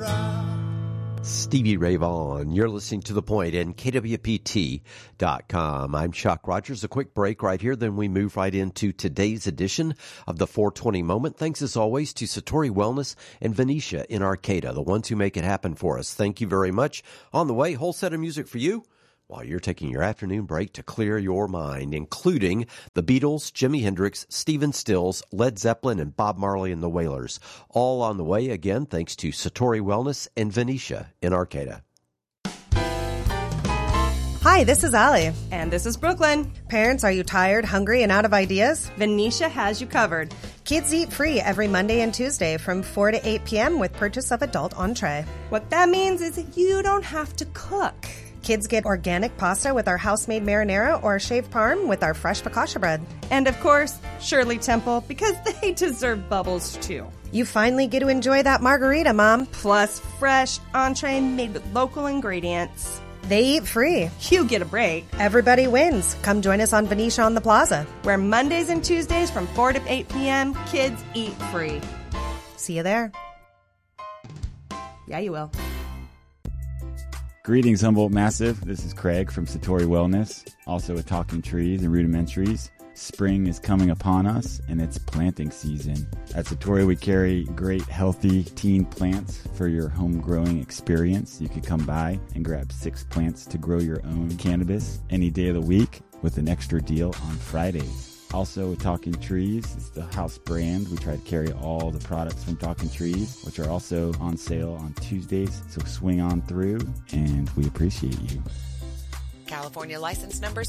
drop. Stevie Ray Vaughan, you're listening to The Point and KWPT.com. I'm Chuck Rogers. A quick break right here, then we move right into today's edition of the 420 Moment. Thanks as always to Satori Wellness and Venetia in Arcata, the ones who make it happen for us. Thank you very much. On the way, whole set of music for you while you're taking your afternoon break to clear your mind, including the Beatles, Jimi Hendrix, Stephen Stills, Led Zeppelin, and Bob Marley and the Wailers. All on the way, again, thanks to Satori Wellness and Venetia in Arcata. Hi, this is Allie. And this is Brooklyn. Parents, are you tired, hungry, and out of ideas? Venetia has you covered. Kids eat free every Monday and Tuesday from 4 to 8 p.m. with purchase of adult entree. What that means is you don't have to cook. Kids get organic pasta with our house-made marinara or shaved parm with our fresh focaccia bread. And of course, Shirley Temple, because they deserve bubbles too. You finally get to enjoy that margarita, Mom. Plus fresh entree made with local ingredients. They eat free. You get a break. Everybody wins. Come join us on Venetia on the Plaza, where Mondays and Tuesdays from 4 to 8 p.m., kids eat free. See you there. Yeah, you will. Greetings, Humboldt Massive. This is Craig from Satori Wellness, also with Talking Trees and Rudimentaries. Spring is coming upon us, and it's planting season. At Satori, we carry great, healthy teen plants for your home growing experience. You could come by and grab 6 plants to grow your own cannabis any day of the week with an extra deal on Fridays. Also, with Talking Trees, it's the house brand. We try to carry all the products from Talking Trees, which are also on sale on Tuesdays. So swing on through, and we appreciate you. California license number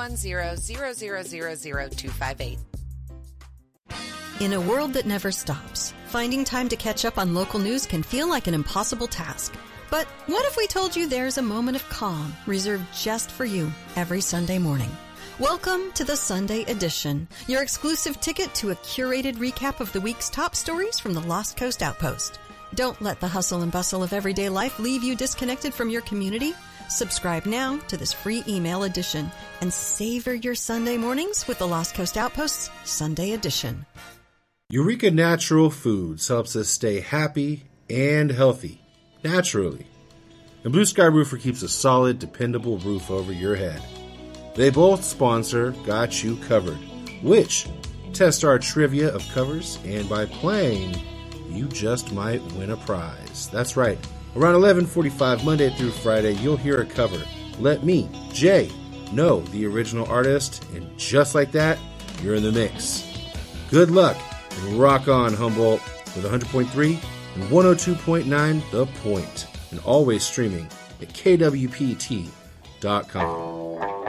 C10000258. In a world that never stops, finding time to catch up on local news can feel like an impossible task. But what if we told you there's a moment of calm reserved just for you every Sunday morning? Welcome to the Sunday Edition, your exclusive ticket to a curated recap of the week's top stories from the Lost Coast Outpost. Don't let the hustle and bustle of everyday life leave you disconnected from your community. Subscribe now to this free email edition and savor your Sunday mornings with the Lost Coast Outpost's Sunday Edition. Eureka Natural Foods helps us stay happy and healthy, naturally. And Blue Sky Roofer keeps a solid, dependable roof over your head. They both sponsor Got You Covered, which test our trivia of covers, and by playing, you just might win a prize. That's right. Around 11:45 Monday through Friday, you'll hear a cover. Let me, Jay, know the original artist, and just like that, you're in the mix. Good luck, and rock on, Humboldt, with 100.3 and 102.9 The Point, and always streaming at KWPT.com.